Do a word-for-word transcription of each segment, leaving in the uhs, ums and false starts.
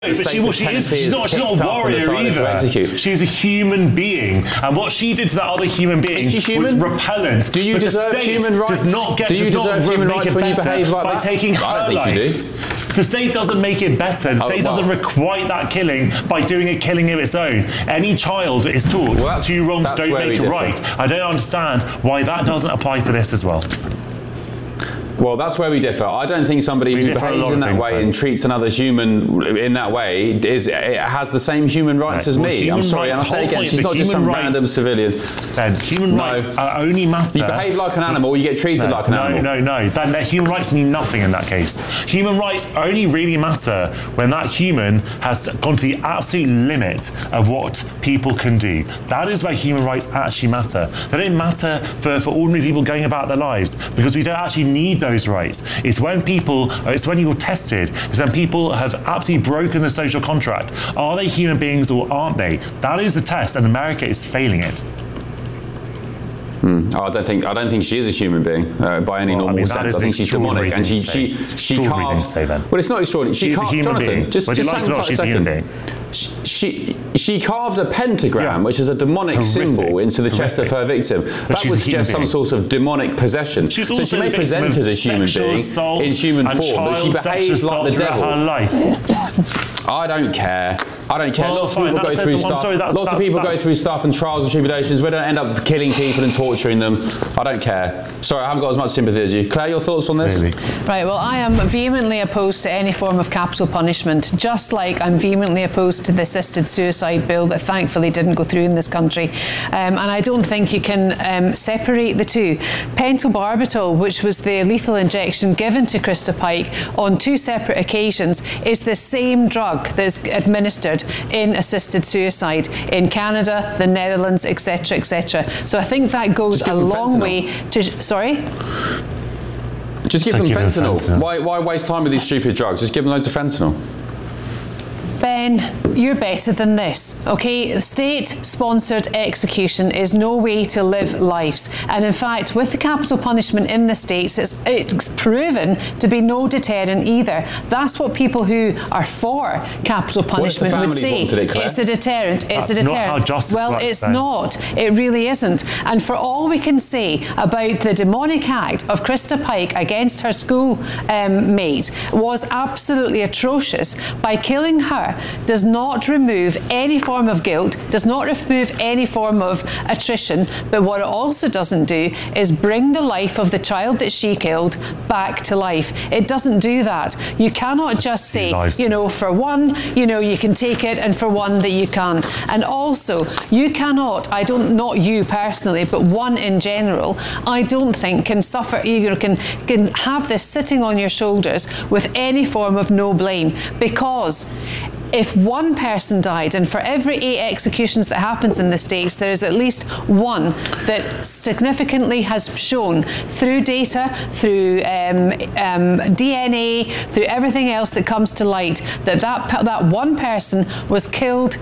But she, well, she is, she's not, she's not a warrior either. She's a human being. And what she did to that other human being was repellent. Do you but deserve the state human rights? Does not get, do you does deserve not human make rights it when you behave like by that? taking her I think life. you do. The state doesn't make it better. The oh, state wow. doesn't requite that killing by doing a killing of its own. Any child is taught well, two wrongs don't make a right. I don't understand why that doesn't apply to this as well. Well, that's where we differ. I don't think somebody we who behaves in that way then. and treats another human in that way is it has the same human rights right. as well, me. I'm sorry, and I'll say again, she's not just some rights, random civilian. Ben, human no. rights are only matter. You behave like an animal, you get treated no, like an no, animal. No, no, no. Ben, human rights mean nothing in that case. Human rights only really matter when that human has gone to the absolute limit of what people can do. That is where human rights actually matter. They don't matter for, for ordinary people going about their lives because we don't actually need those rights. It's when people, it's when you're tested, it's when people have absolutely broken the social contract. Are they human beings or aren't they? That is the test, and America is failing it. Hmm. Oh, I don't think I don't think she is a human being uh, by any well, normal I mean, sense. I think she's demonic, and she she she carved. Say, then. Well, it's not extraordinary. She she's carved. A human Jonathan, being. just, just hang on a second. She she carved a pentagram, yeah. which is a demonic Horrific. symbol, into the Horrific. chest of her victim. But that would suggest some sort of demonic possession. She's so she may present as a human being in human form, but she behaves like the devil. Her life. I don't care. I don't care. Well, lots of people go through stuff. Sorry, that's, lots that's, of people that's, go through stuff and trials and tribulations. We don't end up killing people and torturing them. I don't care. Sorry, I haven't got as much sympathy as you. Claire, your thoughts on this? Really? Right. Well, I am vehemently opposed to any form of capital punishment, just like I'm vehemently opposed to the assisted suicide bill that thankfully didn't go through in this country. Um, and I don't think you can um, separate the two. Pentobarbital, which was the lethal injection given to Krista Pike on two separate occasions, is the same drug that's administered in assisted suicide in Canada, the Netherlands, et cetera, et cetera. So I think that goes a long way to. Sorry? Just give them fentanyl. fentanyl. Why, why waste time with these stupid drugs? Just give them loads of fentanyl. Ben, you're better than this, okay? State-sponsored execution is no way to live lives. And in fact, with the capital punishment in the States, it's, it's proven to be no deterrent either. That's what people who are for capital punishment would say. It, it's a deterrent. It's That's a deterrent. Not how justice well, works, it's then. not. It really isn't. And for all we can say about the demonic act of Krista Pike against her school um, mate was absolutely atrocious. By killing her, does not remove any form of guilt, does not remove any form of attrition, but what it also doesn't do is bring the life of the child that she killed back to life. It doesn't do that. You cannot just say, you know, for one, you know, you can take it, and for one that you can't. And also, you cannot, I don't, not you personally, but one in general, I don't think can suffer, you know, can, can have this sitting on your shoulders with any form of no blame, because if one person died, and for every eight executions that happens in the States, there is at least one that significantly has shown through data, through um, um, D N A, through everything else that comes to light, that that, that one person was killed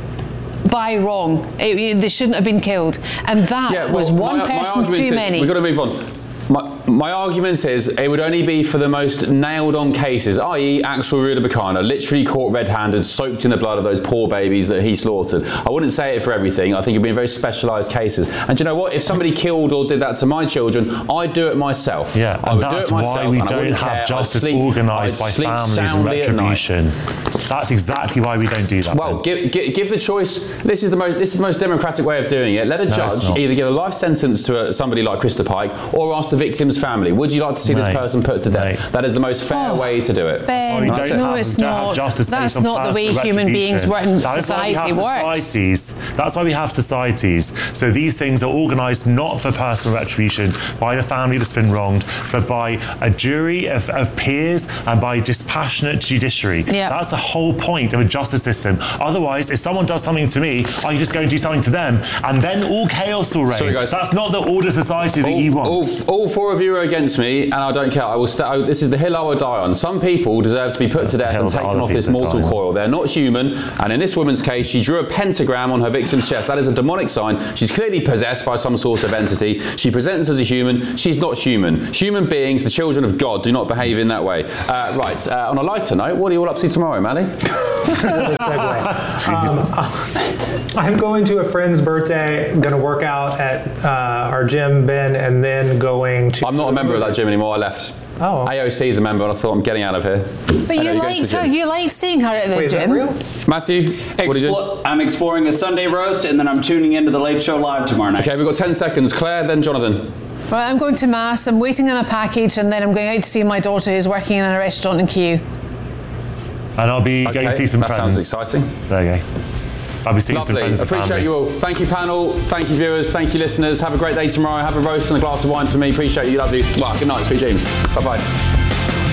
by wrong. It, it, they shouldn't have been killed. And that yeah, well, was one my, person my too many. We've got to move on. My, my argument is it would only be for the most nailed-on cases, that is. Axel Rudabakana, literally caught red-handed, soaked in the blood of those poor babies that he slaughtered. I wouldn't say it for everything. I think it'd be in very specialised cases. And do you know what? If somebody killed or did that to my children, I'd do it myself. Yeah, I and would that's do it myself, why we don't have justice organised by families and retribution. That's exactly why we don't do that. Well, give, give, give the choice. This is the most this is the most democratic way of doing it. Let a no, judge either give a life sentence to a, somebody like Krista Pike, or ask the victim's family, would you like to see no. this person put to death? No. That is the most fair oh, way to do it. Ben, no, have, it's not. That's not the way human beings work in society works. Societies. That's why we have societies. So these things are organised not for personal retribution by the family that's been wronged, but by a jury of, of peers and by dispassionate judiciary. Yeah. That's the whole point of a justice system. Otherwise, if someone does something to me, I can just go and do something to them, and then all chaos will reign. Sorry, guys. That's not the order society that all, you want. All, all four of you are against me, and I don't care. I will. St- oh, this is the hill I will die on. Some people deserve to be put That's to the death hill and that taken other off this people mortal die on. coil. They're not human, and in this woman's case, she drew a pentagram on her victim's chest. That is a demonic sign. She's clearly possessed by some sort of entity. She presents as a human. She's not human. Human beings, the children of God, do not behave in that way. Uh, right. Uh, on a lighter note, what are you all up to tomorrow, Maddie? um, I'm going to a friend's birthday. I'm going to work out at uh, our gym, Ben, and then going to... I'm not a member of that gym anymore. I left. Oh. A O C is a member, and I thought I'm getting out of here. But I know you you're going to liked the her. gym. You liked seeing her at the Wait, is that gym. real? Matthew, what are you doing? Explo- I'm exploring a Sunday roast, and then I'm tuning into the Late Show Live tomorrow night. Okay, we've got ten seconds. Claire, then Jonathan. Right, I'm going to Mass. I'm waiting on a package, and then I'm going out to see my daughter who's working in a restaurant in Kew. And I'll be Okay, going to see some that friends. sounds exciting. There you go. I'll be seeing some Lovely. friends and Appreciate family. you all. Thank you, panel. Thank you, viewers. Thank you, listeners. Have a great day tomorrow. Have a roast and a glass of wine for me. Appreciate you. Love you. Well, good night. Sweet dreams. Bye-bye.